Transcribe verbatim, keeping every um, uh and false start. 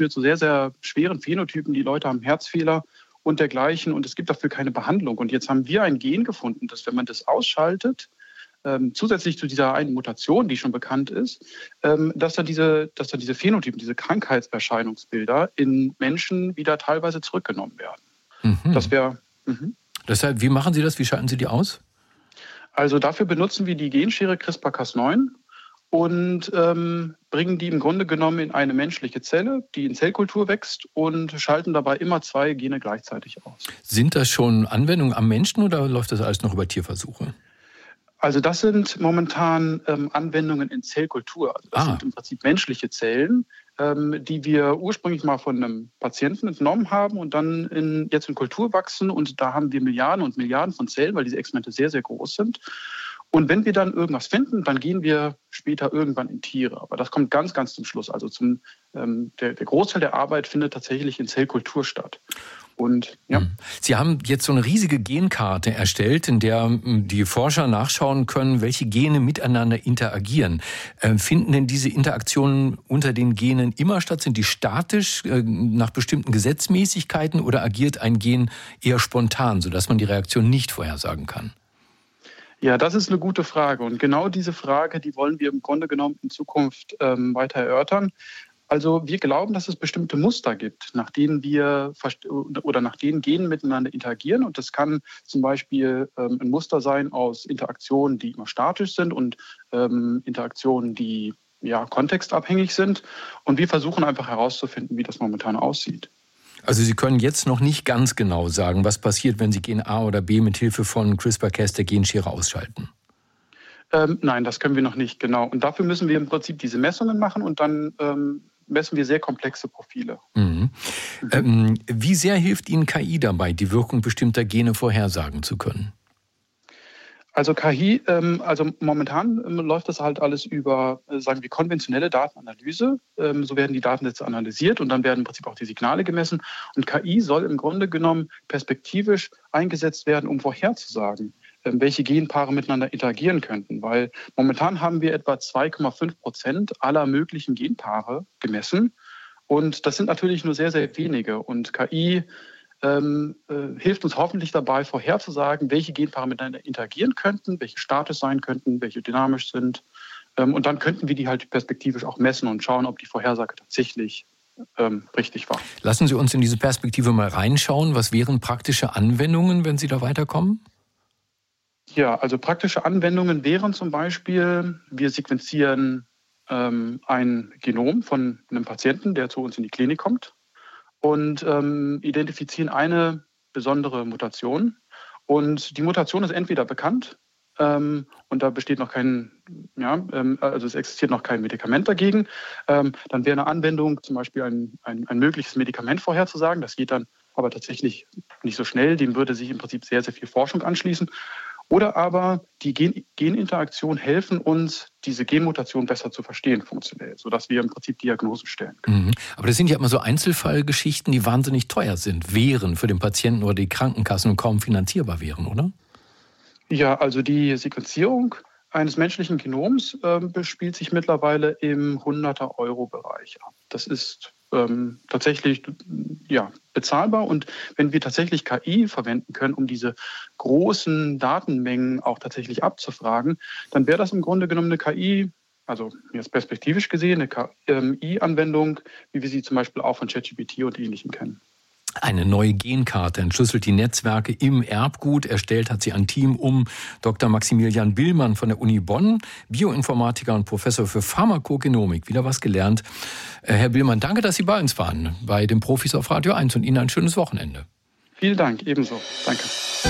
führt zu sehr, sehr schweren Phänotypen. Die Leute haben Herzfehler und dergleichen und es gibt dafür keine Behandlung. Und jetzt haben wir ein Gen gefunden, dass wenn man das ausschaltet, ähm, zusätzlich zu dieser einen Mutation, die schon bekannt ist, ähm, dass dann diese, dass dann diese Phänotypen, diese Krankheitserscheinungsbilder in Menschen wieder teilweise zurückgenommen werden. Mhm. Das wäre. Mhm. Deshalb, wie machen Sie das? Wie schalten Sie die aus? Also dafür benutzen wir die Genschere CRISPR Cas neun und ähm, bringen die im Grunde genommen in eine menschliche Zelle, die in Zellkultur wächst und schalten dabei immer zwei Gene gleichzeitig aus. Sind das schon Anwendungen am Menschen oder läuft das alles noch über Tierversuche? Also das sind momentan ähm, Anwendungen in Zellkultur. Also das Ah. sind im Prinzip menschliche Zellen, ähm, die wir ursprünglich mal von einem Patienten entnommen haben und dann in, jetzt in Kultur wachsen. Und da haben wir Milliarden und Milliarden von Zellen, weil diese Experimente sehr, sehr groß sind. Und wenn wir dann irgendwas finden, dann gehen wir später irgendwann in Tiere. Aber das kommt ganz, ganz zum Schluss. Also zum, ähm, der, der Großteil der Arbeit findet tatsächlich in Zellkultur statt. Und, ja. Sie haben jetzt so eine riesige Genkarte erstellt, in der die Forscher nachschauen können, welche Gene miteinander interagieren. Äh, finden denn diese Interaktionen unter den Genen immer statt? Sind die statisch äh, nach bestimmten Gesetzmäßigkeiten oder agiert ein Gen eher spontan, sodass man die Reaktion nicht vorhersagen kann? Ja, das ist eine gute Frage. Und genau diese Frage, die wollen wir im Grunde genommen in Zukunft ähm, weiter erörtern. Also wir glauben, dass es bestimmte Muster gibt, nach denen wir oder nach denen Gene miteinander interagieren. Und das kann zum Beispiel ähm, ein Muster sein aus Interaktionen, die immer statisch sind und ähm, Interaktionen, die ja kontextabhängig sind. Und wir versuchen einfach herauszufinden, wie das momentan aussieht. Also Sie können jetzt noch nicht ganz genau sagen, was passiert, wenn Sie Gen A oder B mit Hilfe von CRISPR-Cas der Genschere ausschalten. Ähm, nein, das können wir noch nicht, genau. Und dafür müssen wir im Prinzip diese Messungen machen und dann ähm, messen wir sehr komplexe Profile. Mhm. Mhm. Ähm, wie sehr hilft Ihnen K I dabei, die Wirkung bestimmter Gene vorhersagen zu können? Also K I, ähm, also momentan ähm, läuft das halt alles über, äh, sagen wir, konventionelle Datenanalyse. Ähm, so werden die Datensätze analysiert und dann werden im Prinzip auch die Signale gemessen. Und K I soll im Grunde genommen perspektivisch eingesetzt werden, um vorherzusagen, ähm, welche Genpaare miteinander interagieren könnten. Weil momentan haben wir etwa zwei Komma fünf Prozent aller möglichen Genpaare gemessen. Und das sind natürlich nur sehr, sehr wenige. Und K I Ähm, äh, hilft uns hoffentlich dabei, vorherzusagen, welche Genpaare miteinander interagieren könnten, welche statisch sein könnten, welche dynamisch sind. Ähm, und dann könnten wir die halt perspektivisch auch messen und schauen, ob die Vorhersage tatsächlich ähm, richtig war. Lassen Sie uns in diese Perspektive mal reinschauen. Was wären praktische Anwendungen, wenn Sie da weiterkommen? Ja, also praktische Anwendungen wären zum Beispiel, wir sequenzieren ähm, ein Genom von einem Patienten, der zu uns in die Klinik kommt, und ähm, identifizieren eine besondere Mutation. Und die Mutation ist entweder bekannt ähm, und da besteht noch kein, ja, ähm, also es existiert noch kein Medikament dagegen. Ähm, dann wäre eine Anwendung, zum Beispiel ein, ein, ein mögliches Medikament vorherzusagen. Das geht dann aber tatsächlich nicht so schnell. Dem würde sich im Prinzip sehr, sehr viel Forschung anschließen. Oder aber die Gen- Geninteraktion helfen uns, diese Genmutation besser zu verstehen funktionell, sodass wir im Prinzip Diagnosen stellen können. Mhm. Aber das sind ja immer so Einzelfallgeschichten, die wahnsinnig teuer sind, wären für den Patienten oder die Krankenkassen und kaum finanzierbar wären, oder? Ja, also die Sequenzierung eines menschlichen Genoms äh, spielt sich mittlerweile im Hunderter-Euro-Bereich ab. Das ist ähm, tatsächlich ja, bezahlbar. Und wenn wir tatsächlich K I verwenden können, um diese großen Datenmengen auch tatsächlich abzufragen, dann wäre das im Grunde genommen eine K I, also jetzt perspektivisch gesehen, eine K I-Anwendung, wie wir sie zum Beispiel auch von ChatGPT und Ähnlichem kennen. Eine neue Genkarte entschlüsselt die Netzwerke im Erbgut. Erstellt hat sie ein Team um Doktor Maximilian Billmann von der Uni Bonn, Bioinformatiker und Professor für Pharmakogenomik. Wieder was gelernt. Herr Billmann, danke, dass Sie bei uns waren, bei den Profis auf Radio eins und Ihnen ein schönes Wochenende. Vielen Dank, ebenso. Danke.